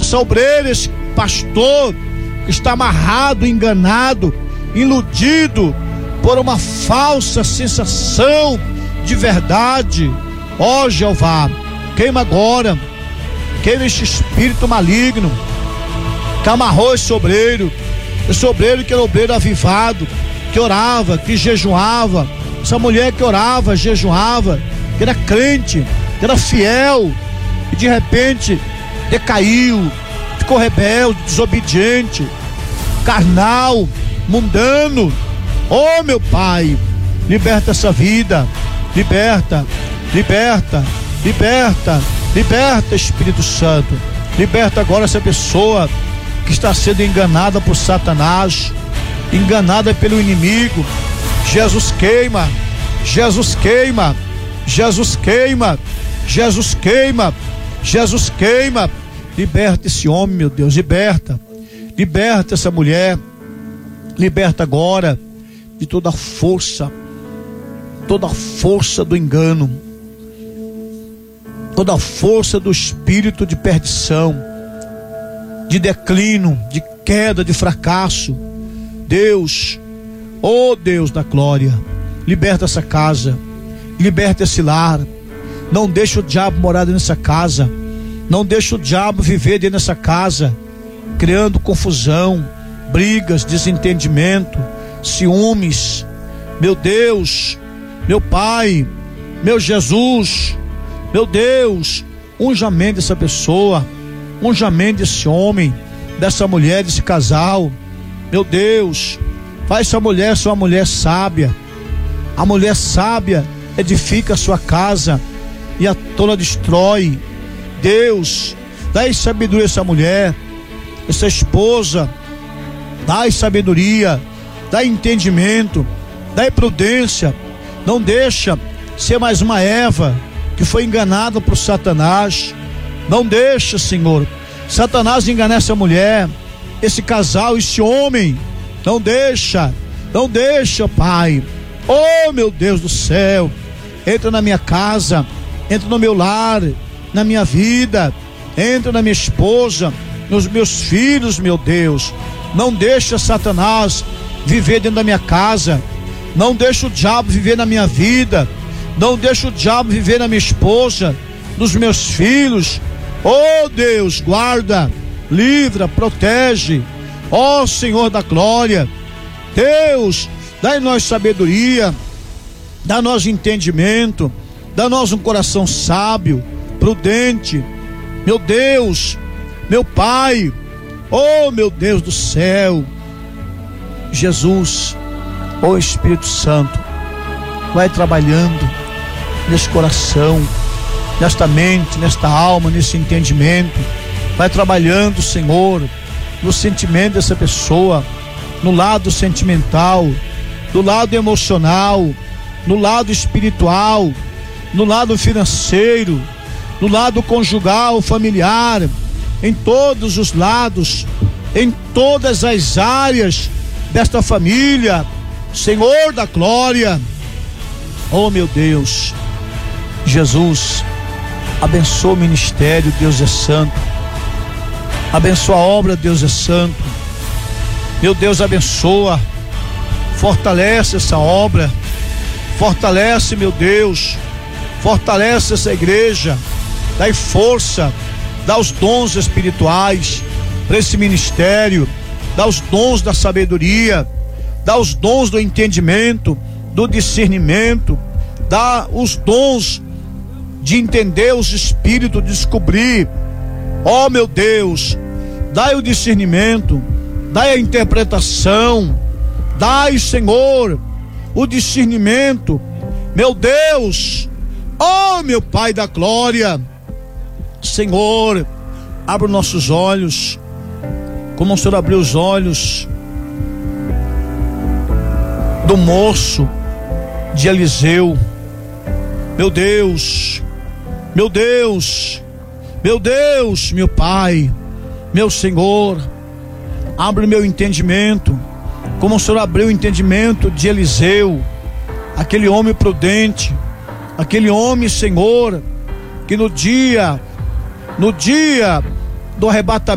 essa obreira, esse pastor que está amarrado, enganado, iludido por uma falsa sensação de verdade. Ó Jeová, queima agora, queima este espírito maligno que amarrou esse obreiro que era obreiro avivado, que orava, que jejuava, essa mulher que orava, jejuava, que era crente, que era fiel, e de repente decaiu, ficou rebelde, desobediente, carnal, mundano. Oh meu Pai, liberta essa vida, liberta, Espírito Santo, liberta agora essa pessoa que está sendo enganada por Satanás, enganada pelo inimigo. Jesus queima, Jesus queima, Jesus queima, Jesus queima, Jesus queima. Liberta esse homem, meu Deus, liberta essa mulher, liberta agora de toda a força do engano, toda a força do espírito de perdição, de declínio, de queda, de fracasso. Deus, oh Deus da glória, liberta essa casa, liberta esse lar. Não deixa o diabo morar dentro dessa casa, não deixa o diabo viver dentro dessa casa, criando confusão, brigas, desentendimento, ciúmes. Meu Deus, meu Pai, meu Jesus, meu Deus, unja a mente dessa pessoa, unja a mente desse homem, dessa mulher, desse casal. Meu Deus, faz essa mulher ser uma mulher sábia. A mulher sábia edifica a sua casa e a tola destrói. Deus, dá sabedoria a essa mulher, essa esposa, dá sabedoria, dá entendimento, dá prudência. Não deixa ser mais uma Eva que foi enganada por Satanás. Não deixa, Senhor, Satanás enganar essa mulher, esse casal, esse homem. Não deixa, Pai. Oh meu Deus do céu, entra na minha casa, entra no meu lar, na minha vida, entra na minha esposa, nos meus filhos, meu Deus. Não deixa Satanás viver dentro da minha casa, não deixa o diabo viver na minha vida, não deixa o diabo viver na minha esposa, nos meus filhos. Oh Deus, guarda, livra, protege. Ó Senhor da glória, Deus, dá-nos sabedoria, dá-nos entendimento, dá-nos um coração sábio, prudente. Meu Deus, meu Pai, oh meu Deus do céu, Jesus, oh Espírito Santo, vai trabalhando nesse coração, nesta mente, nesta alma, nesse entendimento. Vai trabalhando, Senhor, no sentimento dessa pessoa, no lado sentimental, no lado emocional, no lado espiritual, no lado financeiro, no lado conjugal, familiar, em todos os lados, em todas as áreas desta família. Senhor da glória, oh meu Deus, Jesus, abençoa o ministério, Deus é santo. Abençoa a obra, Deus é santo. Meu Deus, abençoa, fortalece essa obra, fortalece, meu Deus, fortalece essa igreja, dá força, dá os dons espirituais para esse ministério, dá os dons da sabedoria, dá os dons do entendimento, do discernimento, dá os dons de entender os espíritos, de descobrir. Ó meu Deus, dai o discernimento, dai a interpretação, dai, Senhor, o discernimento. Meu Deus, ó meu Pai da glória, Senhor, abre os nossos olhos, como o Senhor abriu os olhos do moço de Eliseu. Meu Deus, meu Deus, meu Deus, meu Pai, meu Senhor, abre meu entendimento, como o Senhor abriu o entendimento de Eliseu, aquele homem prudente, aquele homem, Senhor, que no dia do arrebatamento